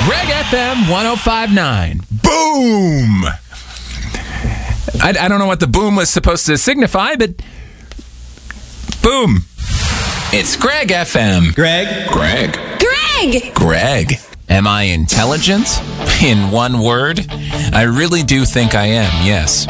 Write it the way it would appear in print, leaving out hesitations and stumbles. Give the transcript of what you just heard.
Greg FM 1059. Boom! I don't know what the boom was supposed to signify, but boom. It's Greg FM. Greg? Greg. Greg! Greg. Am I intelligent? In one word? I really do think I am, yes.